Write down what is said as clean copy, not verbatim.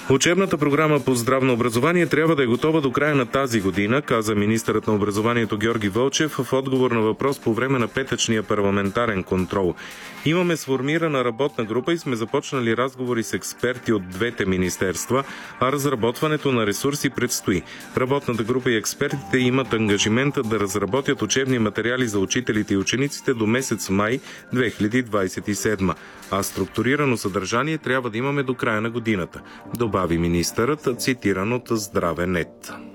Учебната програма по здравно образование трябва да е готова до края на тази година, каза министърът на образованието Георги Вълчев в отговор на въпрос по време на петъчния парламентарен контрол. Имаме сформирана работна група и сме започнали разговори с експерти от двете министерства, а разработването на ресурси предстои. Работната група и експертите имат ангажимент да разработят учебни материали за учителите и учениците до месец май 2027, а структурирано съдържание трябва да имаме до края на годината, добави министърът, цитиран от Здраве.нет.